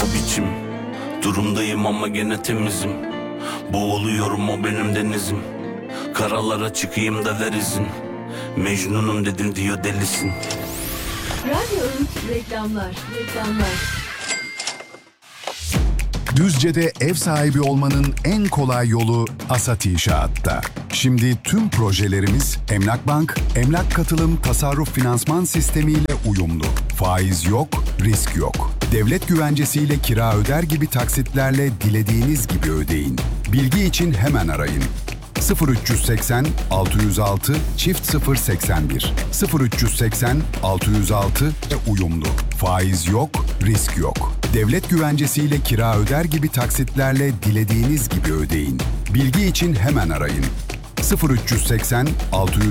biçim. Durumdayım ama gene temizim. Boğuluyorum, o benim denizim. Karalara çıkayım da ver izin. Mecnunum dedim diyor delisin. Radyo Öğüt reklamlar. Düzce'de ev sahibi olmanın en kolay yolu Asat İnşaat'ta. Şimdi tüm projelerimiz Emlakbank, Emlak Katılım Tasarruf Finansman Sistemiyle uyumlu. Faiz yok, risk yok. Devlet güvencesiyle kira öder gibi taksitlerle dilediğiniz gibi ödeyin. Bilgi için hemen arayın. 0380 606 081 0380 606 ve uyumlu. Faiz yok, risk yok. Devlet güvencesiyle kira öder gibi taksitlerle dilediğiniz gibi ödeyin. Bilgi için hemen arayın. 0380 606